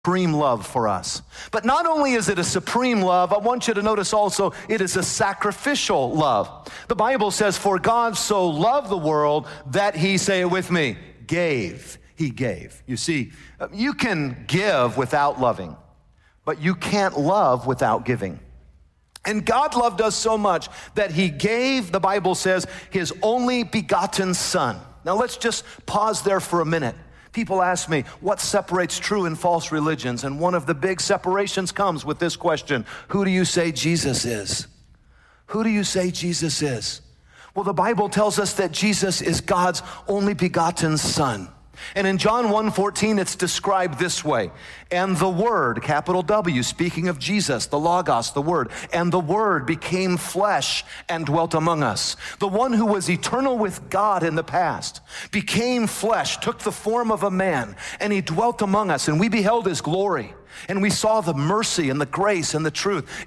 supreme love for us. But not only is it a supreme love, I want you to notice also it is a sacrificial love. The Bible says, for God so loved the world that he, say it with me, gave. He gave. You see, you can give without loving, but you can't love without giving. And God loved us so much that he gave, the Bible says, his only begotten son. Now let's just pause there for a minute. People ask me, what separates true and false religions? And one of the big separations comes with this question: who do you say Jesus is? Who do you say Jesus is? Well, the Bible tells us that Jesus is God's only begotten son. And in John 1:14, it's described this way: and the Word, capital W, speaking of Jesus, the Logos, the Word, and the Word became flesh and dwelt among us. The one who was eternal with God in the past became flesh, took the form of a man, and he dwelt among us, and we beheld his glory. And we saw the mercy and the grace and the truth.